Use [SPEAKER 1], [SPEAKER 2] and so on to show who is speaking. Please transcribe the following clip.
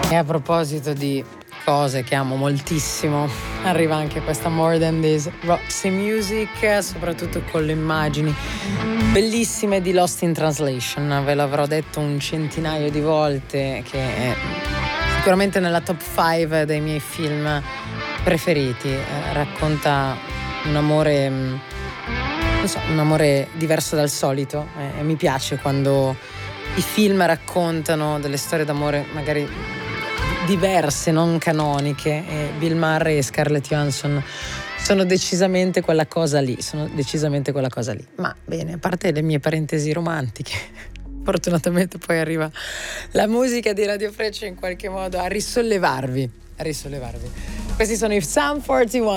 [SPEAKER 1] E a proposito di cose che amo moltissimo, arriva anche questa More Than This Roxy Music, soprattutto con le immagini bellissime di Lost in Translation. Ve l'avrò detto un centinaio di volte che è sicuramente nella top 5 dei miei film preferiti. Racconta un amore, non so, un amore diverso dal solito, e mi piace quando i film raccontano delle storie d'amore magari diverse, non canoniche, e Bill Murray e Scarlett Johansson sono decisamente quella cosa lì, Ma bene, a parte le mie parentesi romantiche, fortunatamente poi arriva la musica di Radio Freccia in qualche modo a risollevarvi. Questi sono i Sum 41.